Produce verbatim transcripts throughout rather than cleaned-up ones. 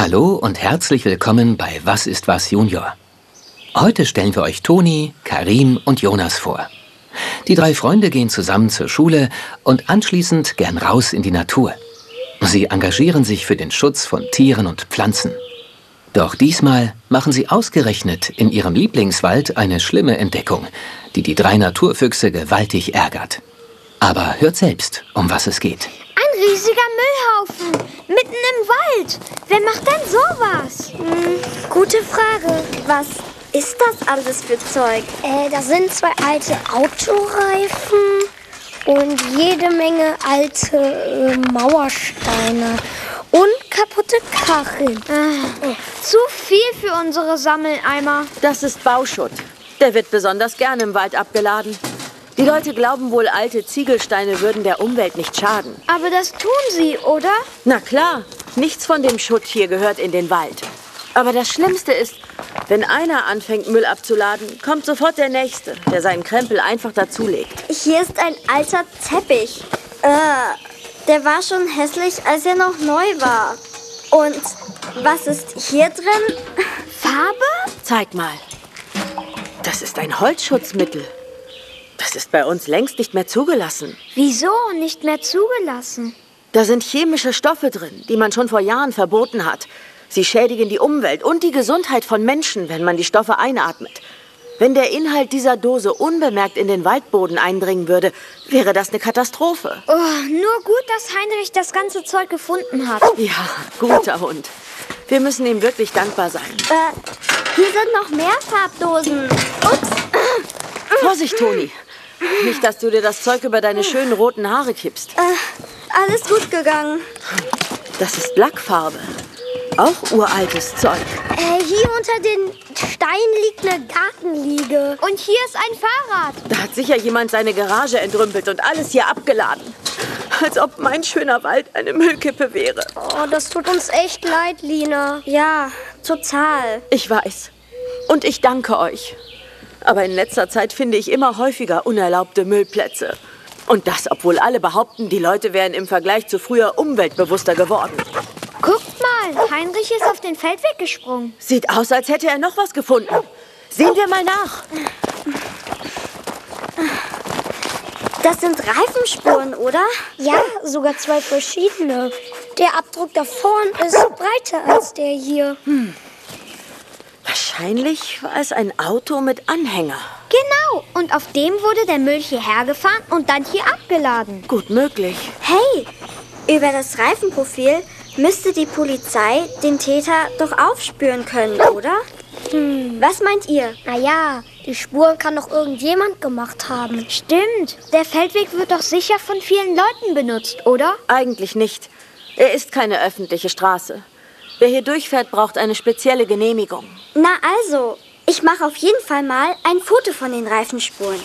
Hallo und herzlich willkommen bei Was ist was Junior. Heute stellen wir euch Toni, Karim und Jonas vor. Die drei Freunde gehen zusammen zur Schule und anschließend gern raus in die Natur. Sie engagieren sich für den Schutz von Tieren und Pflanzen. Doch diesmal machen sie ausgerechnet in ihrem Lieblingswald eine schlimme Entdeckung, die die drei Naturfüchse gewaltig ärgert. Aber hört selbst, um was es geht. Ein riesiger Müllhaufen, mitten im Wald. Wer macht denn sowas? Hm, gute Frage. Was ist das alles für Zeug? Äh, das sind zwei alte Autoreifen und jede Menge alte äh, Mauersteine und kaputte Kacheln. Ah, zu viel für unsere Sammeleimer. Das ist Bauschutt. Der wird besonders gerne im Wald abgeladen. Die Leute glauben wohl, alte Ziegelsteine würden der Umwelt nicht schaden. Aber das tun sie, oder? Na klar, nichts von dem Schutt hier gehört in den Wald. Aber das Schlimmste ist, wenn einer anfängt, Müll abzuladen, kommt sofort der Nächste, der seinen Krempel einfach dazulegt. Hier ist ein alter Teppich. Äh, der war schon hässlich, als er noch neu war. Und was ist hier drin? Farbe? Zeig mal. Das ist ein Holzschutzmittel. Das ist bei uns längst nicht mehr zugelassen. Wieso nicht mehr zugelassen? Da sind chemische Stoffe drin, die man schon vor Jahren verboten hat. Sie schädigen die Umwelt und die Gesundheit von Menschen, wenn man die Stoffe einatmet. Wenn der Inhalt dieser Dose unbemerkt in den Waldboden eindringen würde, wäre das eine Katastrophe. Oh, nur gut, dass Heinrich das ganze Zeug gefunden hat. Ja, guter Hund. Wir müssen ihm wirklich dankbar sein. Äh, hier sind noch mehr Farbdosen. Ups. Vorsicht, Toni. Nicht, dass du dir das Zeug über deine schönen roten Haare kippst. Äh, alles gut gegangen. Das ist Lackfarbe. Auch uraltes Zeug. Äh, hier unter den Steinen liegt eine Gartenliege. Und hier ist ein Fahrrad. Da hat sicher jemand seine Garage entrümpelt und alles hier abgeladen. Als ob mein schöner Wald eine Müllkippe wäre. Oh, das tut uns echt leid, Lina. Ja, total. Ich weiß. Und ich danke euch. Aber in letzter Zeit finde ich immer häufiger unerlaubte Müllplätze. Und das, obwohl alle behaupten, die Leute wären im Vergleich zu früher umweltbewusster geworden. Guckt mal, Heinrich ist auf den Feldweg gesprungen. Sieht aus, als hätte er noch was gefunden. Sehen wir mal nach. Das sind Reifenspuren, oder? Ja, sogar zwei verschiedene. Der Abdruck da vorn ist breiter als der hier. Hm. Wahrscheinlich war es ein Auto mit Anhänger. Genau, und auf dem wurde der Müll hierher gefahren und dann hier abgeladen. Gut möglich. Hey, über das Reifenprofil müsste die Polizei den Täter doch aufspüren können, oder? Hm. Was meint ihr? Naja, die Spuren kann doch irgendjemand gemacht haben. Stimmt, der Feldweg wird doch sicher von vielen Leuten benutzt, oder? Eigentlich nicht. Er ist keine öffentliche Straße. Wer hier durchfährt, braucht eine spezielle Genehmigung. Na also, ich mache auf jeden Fall mal ein Foto von den Reifenspuren.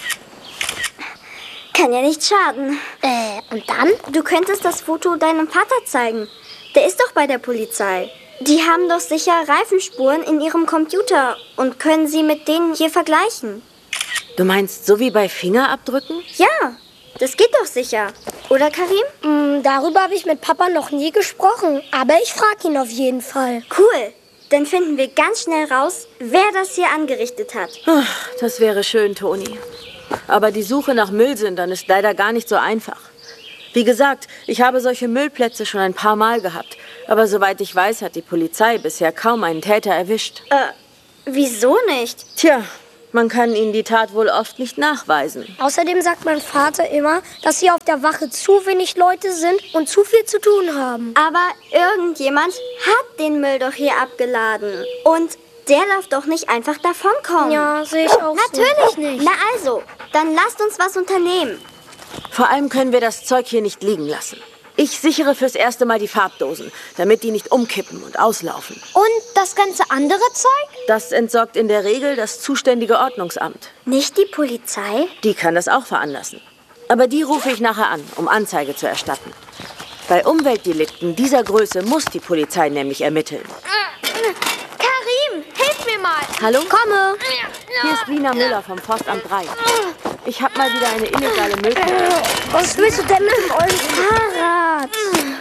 Kann ja nicht schaden. Äh, und dann? Du könntest das Foto deinem Vater zeigen. Der ist doch bei der Polizei. Die haben doch sicher Reifenspuren in ihrem Computer und können sie mit denen hier vergleichen. Du meinst, so wie bei Fingerabdrücken? Ja, das geht doch sicher. Oder, Karim? Mm, darüber habe ich mit Papa noch nie gesprochen, aber ich frage ihn auf jeden Fall. Cool. Dann finden wir ganz schnell raus, wer das hier angerichtet hat. Ach, das wäre schön, Toni. Aber die Suche nach Müllsündern ist leider gar nicht so einfach. Wie gesagt, ich habe solche Müllplätze schon ein paar Mal gehabt. Aber soweit ich weiß, hat die Polizei bisher kaum einen Täter erwischt. Äh, wieso nicht? Tja, man kann ihnen die Tat wohl oft nicht nachweisen. Außerdem sagt mein Vater immer, dass hier auf der Wache zu wenig Leute sind und zu viel zu tun haben. Aber irgendjemand hat den Müll doch hier abgeladen. Und der darf doch nicht einfach davonkommen. Ja, sehe ich auch Natürlich so. nicht. Na also, dann lasst uns was unternehmen. Vor allem können wir das Zeug hier nicht liegen lassen. Ich sichere fürs erste Mal die Farbdosen, damit die nicht umkippen und auslaufen. Und das ganze andere Zeug? Das entsorgt in der Regel das zuständige Ordnungsamt. Nicht die Polizei? Die kann das auch veranlassen. Aber die rufe ich nachher an, um Anzeige zu erstatten. Bei Umweltdelikten dieser Größe muss die Polizei nämlich ermitteln. Karim, hilf mir mal. Hallo? Komme. Hier ist Lina Müller vom Forstamt drei. Ich habe mal wieder eine illegale Mülltonne. Was willst du denn mit dem ollen Fahrrad?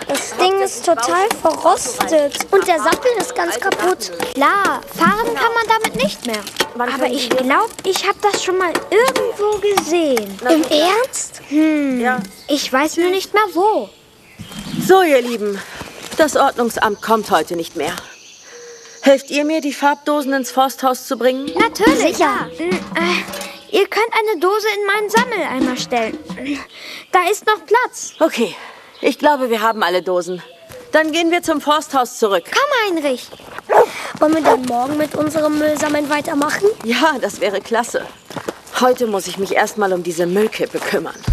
Das Ding ist total verrostet. Und der Sattel ist ganz kaputt. Klar, fahren kann man damit nicht mehr. Aber ich glaube, ich habe das schon mal irgendwo gesehen. Im Ernst? Hm, Ja. ich weiß nur nicht mehr wo. So, ihr Lieben, das Ordnungsamt kommt heute nicht mehr. Helft ihr mir, die Farbdosen ins Forsthaus zu bringen? Natürlich. Ja. Hm, äh, ihr könnt eine Dose in meinen Sammeleimer stellen. Da ist noch Platz. Okay, ich glaube, wir haben alle Dosen. Dann gehen wir zum Forsthaus zurück. Komm, Heinrich. Wollen wir dann morgen mit unserem Müllsammeln weitermachen? Ja, das wäre klasse. Heute muss ich mich erstmal um diese Müllkippe kümmern.